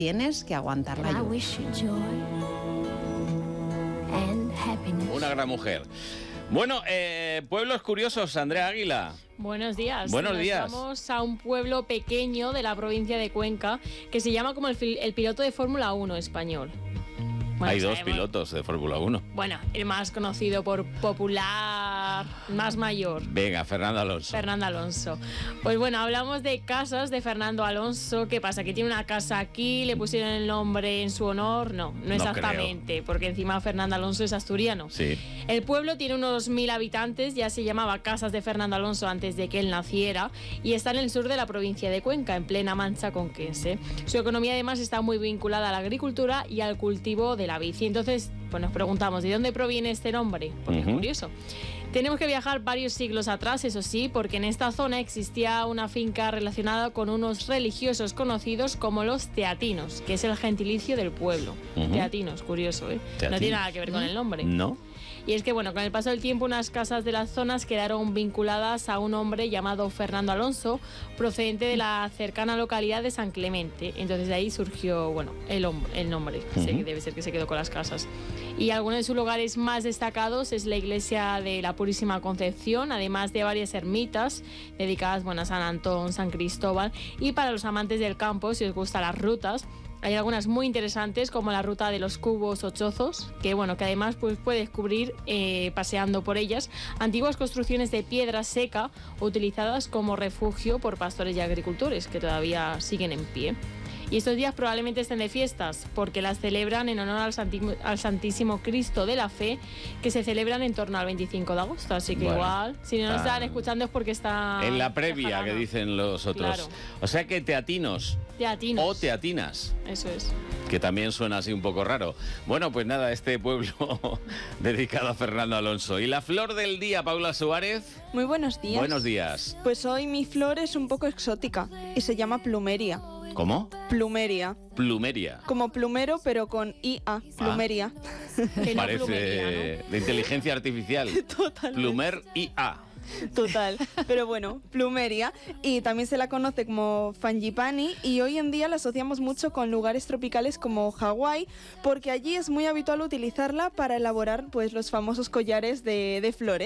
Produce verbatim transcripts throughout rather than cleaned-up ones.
Tienes que aguantar la lluvia. Una gran mujer. Bueno, eh, pueblos curiosos, Andrea Águila. Buenos días. Buenos Nos días. Vamos a un pueblo pequeño de la provincia de Cuenca que se llama como el, fil- el piloto de Fórmula uno español. Bueno, Hay dos sabemos- pilotos de Fórmula uno. Bueno, el más conocido por popular, más mayor. Venga, Fernando Alonso. Fernando Alonso. Pues bueno, hablamos de casas de Fernando Alonso. ¿Qué pasa? ¿Que tiene una casa aquí? ¿Le pusieron el nombre en su honor? No, no, No exactamente, porque encima Fernando Alonso es asturiano. Sí. El pueblo tiene unos mil habitantes, ya se llamaba Casas de Fernando Alonso antes de que él naciera, y está en el sur de la provincia de Cuenca, en plena Mancha conquense. Su economía además está muy vinculada a la agricultura y al cultivo de la vid. Y entonces pues nos preguntamos, ¿de dónde proviene este nombre? Porque Uh-huh. es curioso. Tenemos que viajar varios siglos atrás, eso sí, porque en esta zona existía una finca relacionada con unos religiosos conocidos como los teatinos, que es el gentilicio del pueblo. Uh-huh. Teatinos, curioso, ¿eh? Teatinos. No tiene nada que ver con el nombre. ¿No? Y es que, bueno, con el paso del tiempo unas casas de las zonas quedaron vinculadas a un hombre llamado Fernando Alonso, procedente de la cercana localidad de San Clemente. Entonces de ahí surgió, bueno, el, hom- el nombre, Uh-huh. sí, debe ser que se quedó con las casas. Y algunos de sus lugares más destacados es la iglesia de la Purísima Concepción, además de varias ermitas dedicadas, bueno, a San Antón, San Cristóbal. Y para los amantes del campo, si os gustan las rutas, hay algunas muy interesantes, como la ruta de los cubos o chozos, que bueno, que además pues, puedes descubrir eh, paseando por ellas antiguas construcciones de piedra seca utilizadas como refugio por pastores y agricultores, que todavía siguen en pie. Y estos días probablemente estén de fiestas, porque las celebran en honor al, Santi- al Santísimo Cristo de la Fe, que se celebran en torno al veinticinco de agosto. Así que Bueno, igual, si no nos está- están escuchando es porque está... En la previa, jalana. que dicen los otros. Claro. O sea que teatinos Teatinos. o teatinas, Eso es. que también suena así un poco raro. Bueno, pues nada, este pueblo dedicado a Fernando Alonso. Y la flor del día, Paula Suárez. Muy buenos días. Buenos días. Pues hoy mi flor es un poco exótica y se llama plumeria. ¿Cómo? Plumeria. Plumeria. Como plumero, pero con I A. Plumeria. Que no Parece plumería, de inteligencia artificial. Totalmente. Plumer I A. Total. Pero bueno, plumeria. Y también se la conoce como frangipani. Y hoy en día la asociamos mucho con lugares tropicales como Hawái, porque allí es muy habitual utilizarla para elaborar pues los famosos collares de, de flores.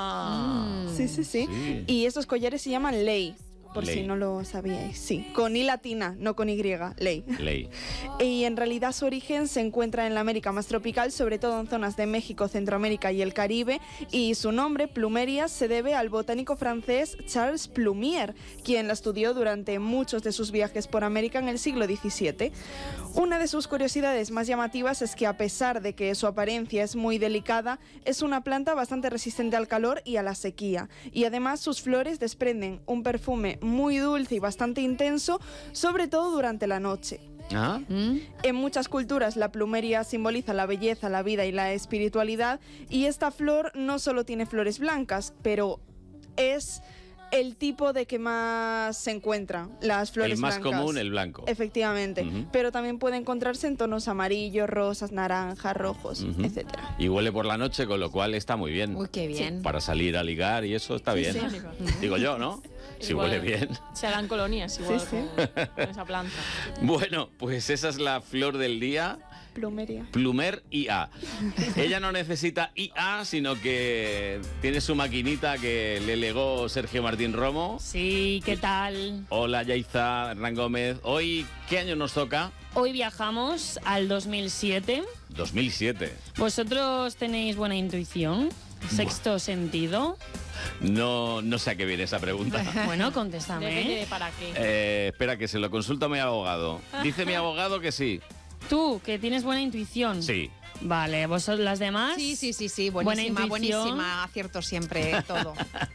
Ah. Sí, sí, sí, Sí. Y estos collares se llaman lei, por Lei. si no lo sabíais. Sí, con I latina, no con Y, lei. Ley. Y en realidad su origen se encuentra en la América más tropical, sobre todo en zonas de México, Centroamérica y el Caribe, y su nombre, plumeria, se debe al botánico francés Charles Plumier, quien la estudió durante muchos de sus viajes por América en el siglo diecisiete. Una de sus curiosidades más llamativas es que, a pesar de que su apariencia es muy delicada, es una planta bastante resistente al calor y a la sequía, y además sus flores desprenden un perfume muy dulce y bastante intenso, sobre todo durante la noche. Ah. En muchas culturas la plumeria simboliza la belleza, la vida y la espiritualidad, y esta flor no solo tiene flores blancas, pero es el tipo de que más se encuentra, las flores El más blancas. común, el blanco. Efectivamente, Ujú. pero también puede encontrarse en tonos amarillos, rosas, naranjas, rojos, Ujú. etcétera. Y huele por la noche, con lo cual está muy bien. Uy, qué bien. Para salir a ligar y eso está bien. sí. Digo yo, ¿no? Si Igual huele bien. Se harán colonias igual Sí, sí. Con, con esa planta. Bueno, pues esa es la flor del día. Plumeria. Plumer I A. Ella no necesita I A, sino que tiene su maquinita que le legó Sergio Martín Romo. Sí, ¿qué tal? Hola, Yaiza, Hernán Gómez. Hoy, ¿qué año nos toca? Hoy viajamos al dos mil siete. dos mil siete. ¿Vosotros tenéis buena intuición? ¿Sexto sentido? No, no sé a qué viene esa pregunta. Bueno, contéstame. Depende de para qué. Eh, espera, que se lo consulto a mi abogado. Dice mi abogado que sí. Tú, que tienes buena intuición. Sí. Vale, ¿vosotros las demás? Sí, sí, sí, sí, Buena buenísima, intuición. buenísima, acierto siempre, todo.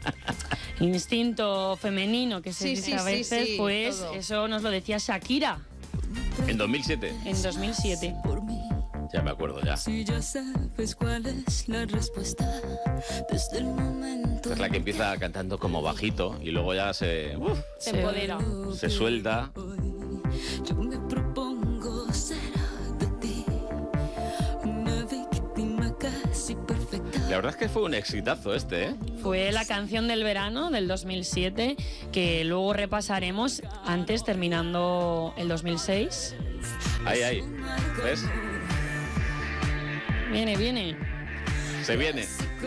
Instinto femenino, que se Sí, dice sí, a sí, veces, sí, pues todo. eso nos lo decía Shakira En dos mil siete. en dos mil siete. Ya me acuerdo, ya. Si ya sabes cuál es la respuesta desde el momento. Es la que empieza cantando como bajito y luego ya se, uf, Se empodera. se suelta. Hoy yo me propongo ser de ti una víctima casi perfecta. La verdad es que fue un exitazo este, ¿eh? Fue la canción del verano del dos mil siete, que luego repasaremos antes, terminando el dos mil seis. Ahí, ahí. ¿Ves? Viene, viene. Se viene.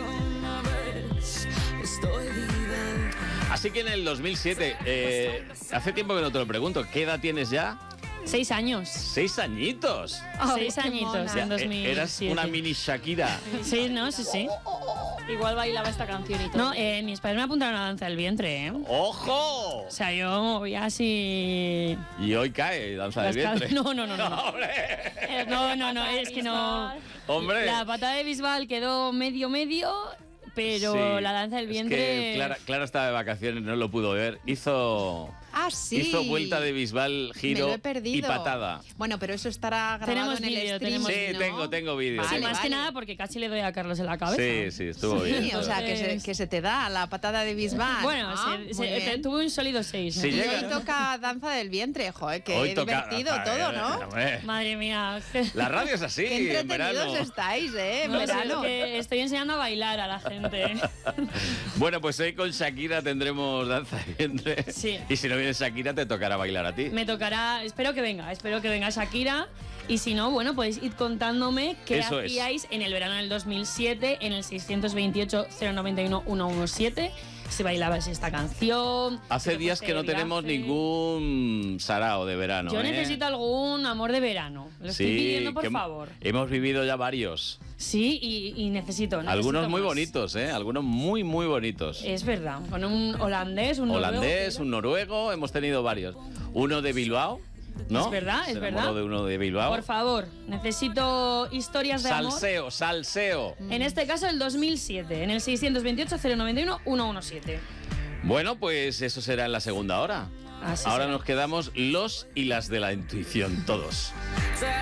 Así que en el dos mil siete, eh, hace tiempo que no te lo pregunto, ¿qué edad tienes ya? Seis años. Seis añitos. Seis qué añitos mona. en Ya, dos mil siete. eh, eras una mini Shakira. Sí, no, sí, sí. Igual bailaba esta canción y todo. No, eh, mis padres me apuntaron a la danza del vientre, ¿eh? ¡Ojo! O sea, yo voy así... Y hoy cae danza del Las cal- vientre. No, no, no, no. No, hombre. Eh, No, no, no, es que no... Hombre. La patada de Bisbal quedó medio, medio, pero Sí, la danza del es vientre... que Clara, Clara estaba de vacaciones, no lo pudo ver. Hizo... Ah, sí. Hizo vuelta de Bisbal, Me giro lo he perdido. y patada. Bueno, pero eso estará grabado Tenemos en el vídeo, stream. tenemos- Sí, ¿no? tengo, tengo vídeo. Sí, Vale, más que vale. nada porque casi le doy a Carlos en la cabeza. Sí, sí, estuvo bien. Sí, o sea, que se, Entonces- que se te da la patada de Bisbal. Bueno, Ah, se- muy se- bien. tuve un sólido seis. Sí, ¿eh? Y llega- hoy toca danza del vientre, joder, qué Hoy toca- divertido a ver, todo, ¿no? hombre. Madre mía. La radio es así, Qué en verano. entretenidos estáis, ¿eh? En No sé, verano. es que estoy enseñando a bailar a la gente. Bueno, pues hoy con Shakira tendremos danza de vientre. Sí. Y si no viene Shakira, te tocará bailar a ti. Me tocará, espero que venga, espero que venga Shakira. Y si no, bueno, podéis ir contándome qué Eso es. hacíais en el verano del dos mil siete en el seiscientos veintiocho, cero noventa y uno, ciento diecisiete. Si bailabais esta canción. Hace si días fuiste que no de tenemos viaje. ningún sarao de verano. Yo ¿eh? necesito algún amor de verano. Lo estoy pidiendo, por que hem- favor. Hemos vivido ya varios. Sí, y, y necesito, necesito Algunos muy más. bonitos, ¿eh? Algunos muy, muy bonitos. Es verdad. Con un holandés, un Holandés, noruego, un noruego, hemos tenido varios. Uno de Bilbao, ¿no? Es verdad, es Se verdad. enamoró de uno de Bilbao. Por favor, necesito historias de amor. Salseo, salseo. En este caso, el dos mil siete, en el seiscientos veintiocho, cero noventa y uno, ciento diecisiete. Bueno, pues eso será en la segunda hora. Así Ahora será. nos quedamos los y las de la intuición, todos.